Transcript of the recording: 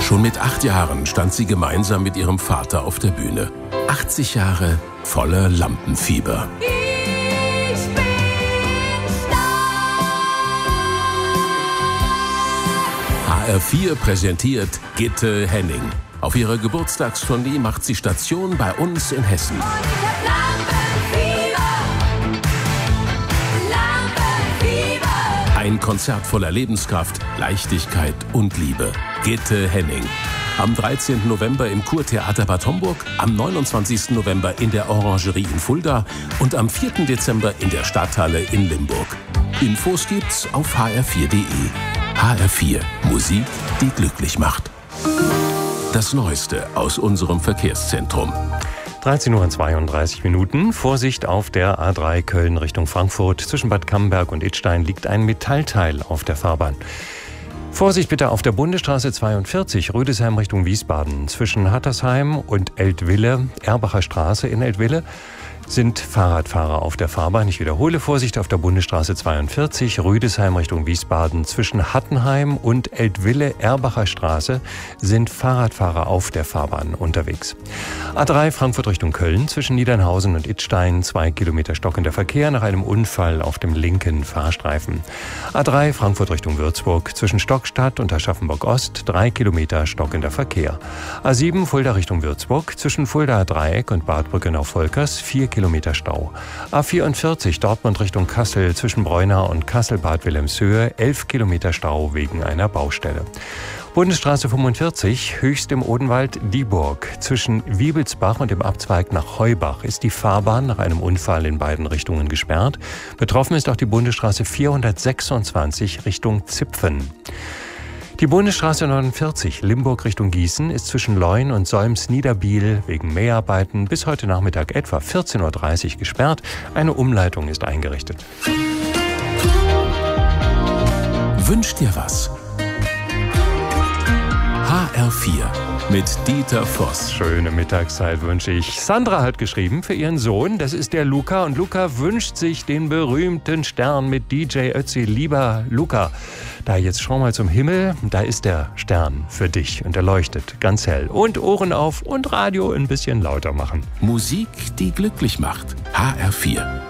Schon mit 8 Jahren stand sie gemeinsam mit ihrem Vater auf der Bühne. 80 Jahre voller Lampenfieber. Ich bin HR4 präsentiert Gitte Henning. Auf ihrer Geburtstagstournee macht sie Station bei uns in Hessen. Ein Konzert voller Lebenskraft, Leichtigkeit und Liebe. Gitte Henning. Am 13. November im Kurtheater Bad Homburg, am 29. November in der Orangerie in Fulda und am 4. Dezember in der Stadthalle in Limburg. Infos gibt's auf hr4.de. HR4, Musik, die glücklich macht. Das Neueste aus unserem Verkehrszentrum. 13:32 Uhr. Vorsicht auf der A3 Köln Richtung Frankfurt. Zwischen Bad Camberg und Idstein liegt ein Metallteil auf der Fahrbahn. Vorsicht bitte auf der Bundesstraße 42, Rüdesheim Richtung Wiesbaden. Zwischen Hattersheim und Eltville, Erbacher Straße in Eltville, sind Fahrradfahrer auf der Fahrbahn. Ich wiederhole, Vorsicht auf der Bundesstraße 42, Rüdesheim Richtung Wiesbaden. Zwischen Hattenheim und Eltville, Erbacher Straße sind Fahrradfahrer auf der Fahrbahn unterwegs. A3 Frankfurt Richtung Köln, zwischen Niedernhausen und Idstein, 2 Kilometer stockender Verkehr nach einem Unfall auf dem linken Fahrstreifen. A3 Frankfurt Richtung Würzburg, zwischen Stockstadt und Aschaffenburg Ost, 3 Kilometer stockender Verkehr. A7 Fulda Richtung Würzburg, zwischen Fuldaer Dreieck und Bad Brückenau-Volkers, 4 Kilometer Stau. A44 Dortmund Richtung Kassel, zwischen Breunau und Kassel-Bad Wilhelmshöhe, 11 Kilometer Stau wegen einer Baustelle. Bundesstraße 45, Höchst im Odenwald, Dieburg. Zwischen Wiebelsbach und dem Abzweig nach Heubach ist die Fahrbahn nach einem Unfall in beiden Richtungen gesperrt. Betroffen ist auch die Bundesstraße 426 Richtung Zipfen. Die Bundesstraße 49, Limburg Richtung Gießen, ist zwischen Leun und Solms-Niederbiel wegen Mäharbeiten bis heute Nachmittag etwa 14:30 Uhr gesperrt. Eine Umleitung ist eingerichtet. Wünsch dir was? HR4 mit Dieter Voss. Schöne Mittagszeit wünsche ich. Sandra hat geschrieben für ihren Sohn, das ist der Luca. Und Luca wünscht sich den berühmten Stern mit DJ Ötzi. Lieber Luca, da jetzt schau mal zum Himmel, da ist der Stern für dich und er leuchtet ganz hell. Und Ohren auf und Radio ein bisschen lauter machen. Musik, die glücklich macht. HR4.